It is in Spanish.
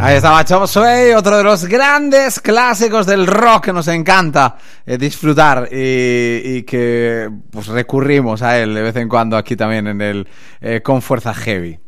Ahí estaba Chop Suey, otro de los grandes clásicos del rock que nos encanta disfrutar y que pues recurrimos a él de vez en cuando aquí también en el Con Fuerza Heavy.